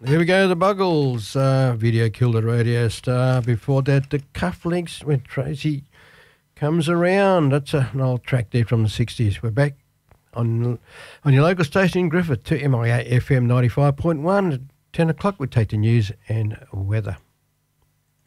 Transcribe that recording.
Here we go, the Buggles. Video killed a radio star. Before that, the Cufflinks when Tracy comes around. That's an old track there from the 60s. We're back on your local station in Griffith to MIA FM 95.1. At 10 o'clock, we take the news and weather.